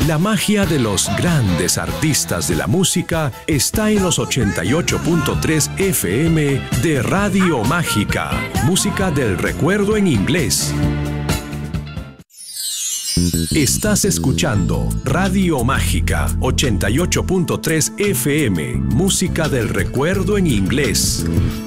La magia de los grandes artistas de la música está en los 88.3 FM de Radio Mágica. Música del recuerdo en inglés. Estás escuchando Radio Mágica 88.3 FM. Música del recuerdo en inglés.